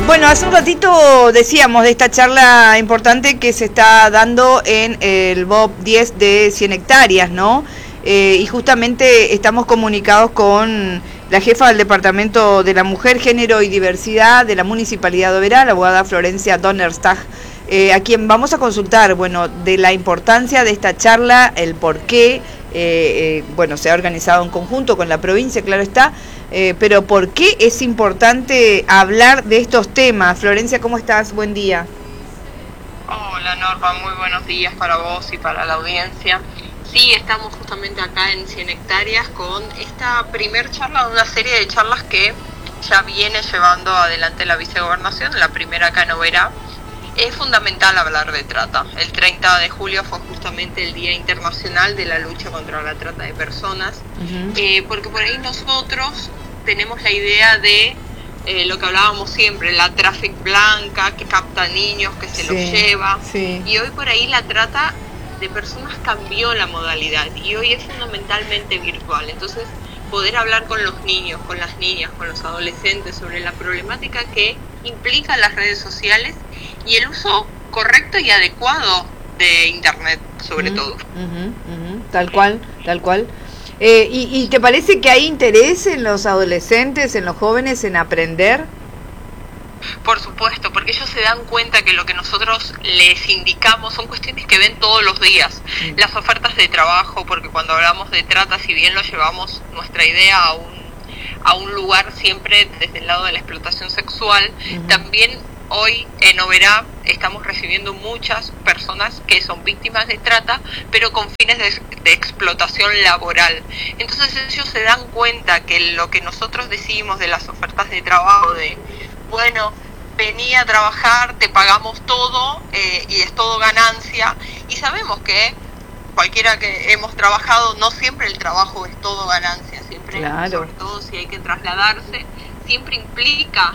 Bueno, hace un ratito decíamos de esta charla importante que se está dando en el BOP 10 de 100 hectáreas, ¿no? Y justamente estamos comunicados con la jefa del Departamento de la Mujer, Género y Diversidad de la Municipalidad de Oberá, la abogada Florencia Donnerstag, a quien vamos a consultar, bueno, de la importancia de esta charla, el por qué, bueno, se ha organizado en conjunto con la provincia, claro está, pero ¿por qué es importante hablar de estos temas? Florencia, ¿cómo estás? Buen día. Hola Norma, muy buenos días para vos y para la audiencia. Sí, estamos justamente acá en 100 hectáreas con esta primer charla de una serie de charlas que ya viene llevando adelante la vicegobernación, la primera acá en Oberá. Es fundamental hablar de trata. El 30 de julio fue justamente el Día Internacional de la Lucha contra la Trata de Personas, porque por ahí nosotros tenemos la idea de lo que hablábamos siempre, la traffic blanca, que capta niños, que se los lleva, y hoy por ahí la trata de personas cambió la modalidad, y hoy es fundamentalmente virtual. Entonces, poder hablar con los niños, con las niñas, con los adolescentes sobre la problemática que implica las redes sociales y el uso correcto y adecuado de Internet, sobre todo. Tal cual, tal cual. ¿Y te parece que hay interés en los adolescentes, en los jóvenes, en aprender? Por supuesto, porque ellos se dan cuenta que lo que nosotros les indicamos son cuestiones que ven todos los días. Las ofertas de trabajo, porque cuando hablamos de trata, si bien lo llevamos nuestra idea a un lugar siempre desde el lado de la explotación sexual, también hoy en Oberá estamos recibiendo muchas personas que son víctimas de trata, pero con fines de explotación laboral. Entonces ellos se dan cuenta que lo que nosotros decimos de las ofertas de trabajo, de bueno, vení a trabajar, te pagamos todo y es todo ganancia, y sabemos que cualquiera que hemos trabajado, no siempre el trabajo es todo ganancia, siempre, sobre todo si hay que trasladarse, siempre implica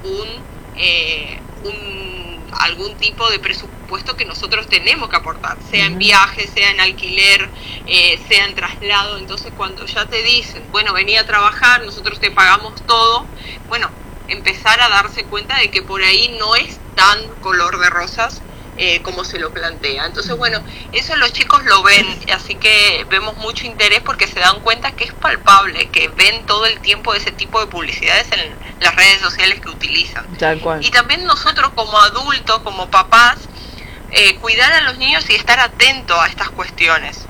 algún tipo de presupuesto que nosotros tenemos que aportar, sea en viaje, sea en alquiler, sea en traslado. Entonces cuando ya te dicen, bueno, vení a trabajar, nosotros te pagamos todo, bueno, empezar a darse cuenta de que por ahí no es tan color de rosas como se lo plantea. Entonces, bueno, eso los chicos lo ven, así que vemos mucho interés porque se dan cuenta que es palpable, que ven todo el tiempo ese tipo de publicidades en las redes sociales que utilizan. Tal cual. Y también nosotros como adultos, como papás, cuidar a los niños y estar atentos a estas cuestiones.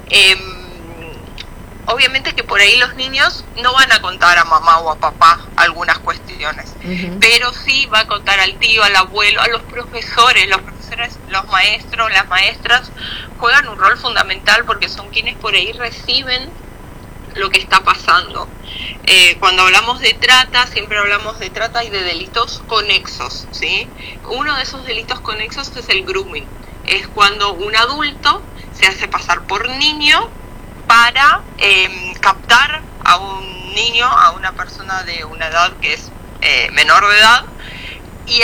Obviamente que por ahí los niños no van a contar a mamá o a papá algunas cuestiones, pero sí va a contar al tío, al abuelo, a los profesores, los maestros, las maestras juegan un rol fundamental porque son quienes por ahí reciben lo que está pasando. Cuando hablamos de trata, siempre hablamos de trata y de delitos conexos, ¿sí? Uno de esos delitos conexos es el grooming. Es cuando un adulto se hace pasar por niño para captar a un niño, a una persona de una edad que es menor de edad, y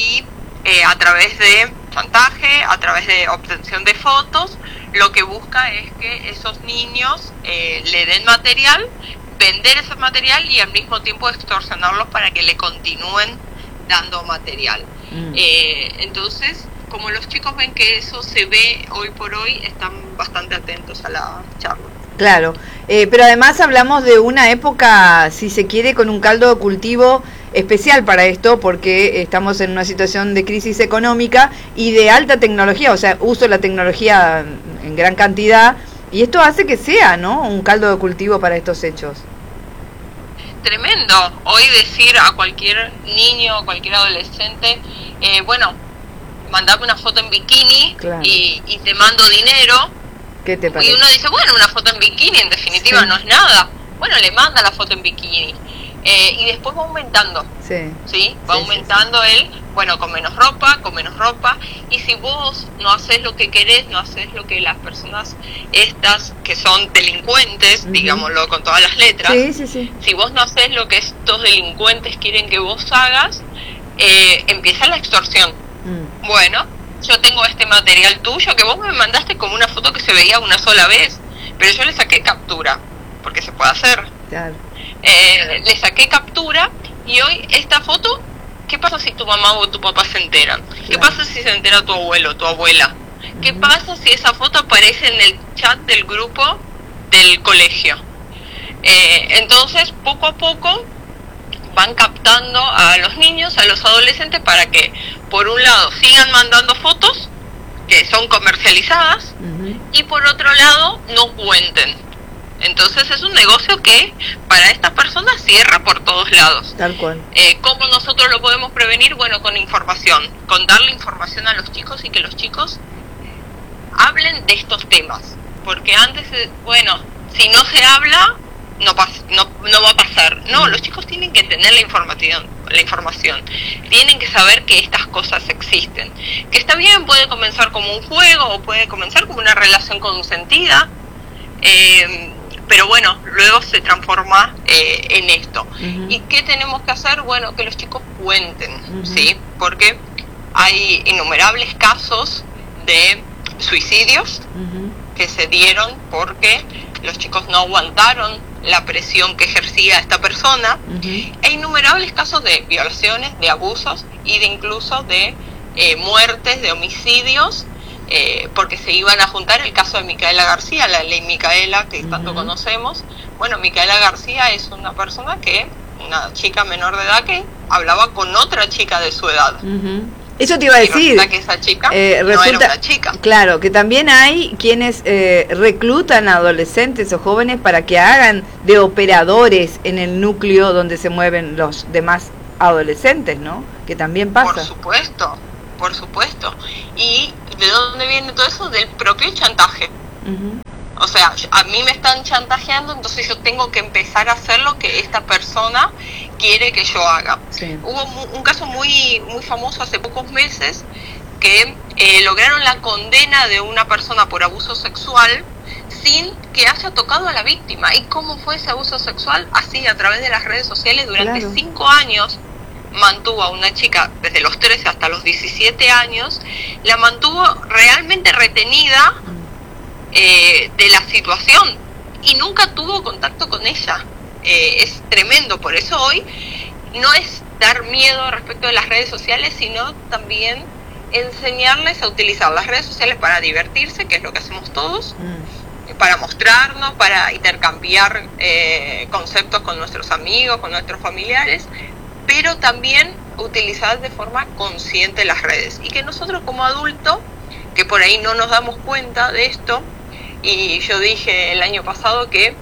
a través de chantaje, a través de obtención de fotos, lo que busca es que esos niños le den material, vender ese material y al mismo tiempo extorsionarlos para que le continúen dando material. Entonces, como los chicos ven que eso se ve hoy por hoy, están bastante atentos a la charla. Claro, pero además hablamos de una época, si se quiere, con un caldo de cultivo especial para esto, porque estamos en una situación de crisis económica y de alta tecnología, o sea, uso la tecnología en gran cantidad, y esto hace que sea, ¿no?, un caldo de cultivo para estos hechos. Tremendo. Hoy decir a cualquier niño o cualquier adolescente, bueno, mandame una foto en bikini, y te mando dinero. ¿Qué te parece? Y uno dice, bueno, una foto en bikini en definitiva no es nada. Bueno, le manda la foto en bikini. Y después va aumentando. ¿Sí? Va aumentando él, bueno, con menos ropa. Y si vos no haces lo que querés, no haces lo que las personas estas que son delincuentes, digámoslo con todas las letras, si vos no haces lo que estos delincuentes quieren que vos hagas, empieza la extorsión. Bueno, yo tengo este material tuyo que vos me mandaste como una foto que se veía una sola vez, pero yo le saqué captura, porque se puede hacer. Le saqué captura y hoy esta foto ¿qué pasa si tu mamá o tu papá se enteran? ¿Qué pasa si se entera tu abuelo o tu abuela? ¿Qué pasa si esa foto aparece en el chat del grupo del colegio? Entonces, poco a poco van captando a los niños, a los adolescentes, para que, por un lado, sigan mandando fotos que son comercializadas, y por otro lado, no cuenten. Entonces es un negocio que para estas personas cierra por todos lados. Tal cual. ¿Cómo nosotros lo podemos prevenir? Bueno, con información, con darle información a los chicos y que los chicos hablen de estos temas. Porque antes, bueno, si no se habla, no va a pasar. No, los chicos tienen que tener la información, tienen que saber que estas cosas existen. Que está bien, puede comenzar como un juego o puede comenzar como una relación consentida, pero bueno, luego se transforma en esto. ¿Y qué tenemos que hacer? Bueno, que los chicos cuenten, ¿sí? Porque hay innumerables casos de suicidios que se dieron porque los chicos no aguantaron la presión que ejercía esta persona, e innumerables casos de violaciones, de abusos y de incluso de muertes, de homicidios, porque se iban a juntar. El caso de Micaela García, la ley Micaela, que tanto conocemos. Bueno, Micaela García es una persona una chica menor de edad que hablaba con otra chica de su edad. Eso te iba a decir. Resulta que esa chica no era una chica. Claro, que también hay quienes reclutan a adolescentes o jóvenes para que hagan de operadores en el núcleo donde se mueven los demás adolescentes, ¿no? Que también pasa. Por supuesto. ¿Y de dónde viene todo eso? Del propio chantaje. O sea, a mí me están chantajeando, entonces yo tengo que empezar a hacer lo que esta persona quiere que yo haga. Hubo un caso muy famoso hace pocos meses que lograron la condena de una persona por abuso sexual sin que haya tocado a la víctima. ¿Y cómo fue ese abuso sexual? Así, a través de las redes sociales, durante 5 años. Mantuvo a una chica desde los 13 hasta los 17 años, la mantuvo realmente retenida de la situación y nunca tuvo contacto con ella. Es tremendo. Por eso hoy no es dar miedo respecto de las redes sociales, sino también enseñarles a utilizar las redes sociales para divertirse, que es lo que hacemos todos, para mostrarnos, para intercambiar conceptos con nuestros amigos, con nuestros familiares, pero también utilizar de forma consciente las redes. Y que nosotros como adultos, que por ahí no nos damos cuenta de esto, y yo dije el año pasado que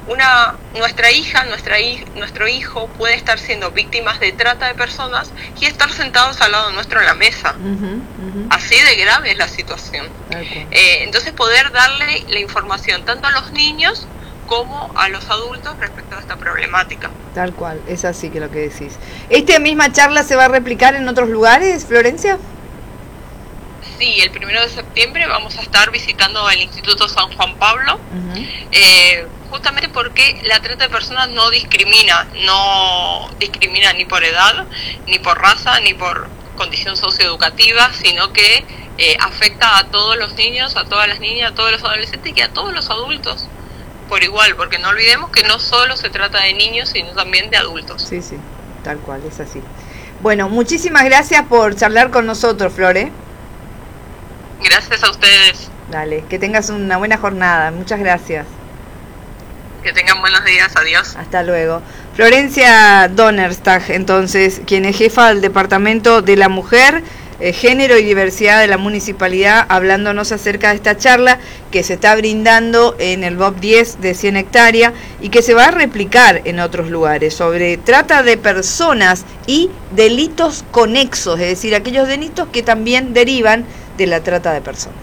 nuestro hijo puede estar siendo víctimas de trata de personas y estar sentados al lado nuestro en la mesa. Así de grave es la situación. Entonces poder darle la información tanto a los niños como a los adultos respecto a esta problemática. Tal cual, es así que lo que decís. ¿Esta misma charla se va a replicar en otros lugares, Florencia? Sí, el 1 de septiembre vamos a estar visitando el Instituto San Juan Pablo, justamente porque la trata de personas no discrimina ni por edad, ni por raza, ni por condición socioeducativa, sino que afecta a todos los niños, a todas las niñas, a todos los adolescentes y a todos los adultos por igual, porque no olvidemos que no solo se trata de niños, sino también de adultos. Sí, tal cual, es así. Bueno, muchísimas gracias por charlar con nosotros, Flore. Gracias a ustedes. Dale, que tengas una buena jornada. Muchas gracias. Que tengan buenos días. Adiós. Hasta luego. Florencia Donnerstag, entonces, quien es jefa del Departamento de la Mujer, Género y Diversidad de la Municipalidad, hablándonos acerca de esta charla que se está brindando en el BOP 10 de 100 hectáreas y que se va a replicar en otros lugares sobre trata de personas y delitos conexos, es decir, aquellos delitos que también derivan de la trata de personas.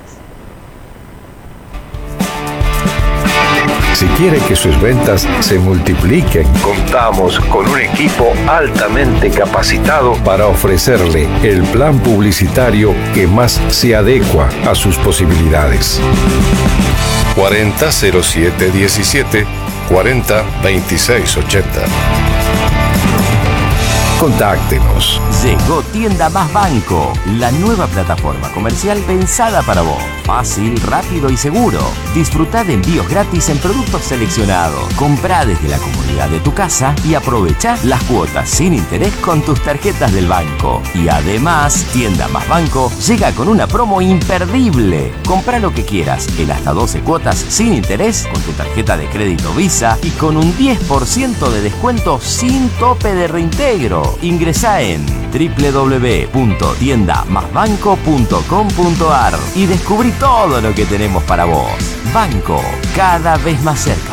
Si quiere que sus ventas se multipliquen, contamos con un equipo altamente capacitado para ofrecerle el plan publicitario que más se adecua a sus posibilidades. 400717 402680. Contáctenos. Llegó Tienda Más Banco, la nueva plataforma comercial pensada para vos. Fácil, rápido y seguro. Disfrutá de envíos gratis en productos seleccionados. Comprá desde la comodidad de tu casa y aprovechá las cuotas sin interés con tus tarjetas del banco. Y además, Tienda Más Banco llega con una promo imperdible. Comprá lo que quieras en hasta 12 cuotas sin interés con tu tarjeta de crédito Visa y con un 10% de descuento sin tope de reintegro. Ingresá en www.tiendamasbanco.com.ar y descubrí todo lo que tenemos para vos. Banco, cada vez más cerca.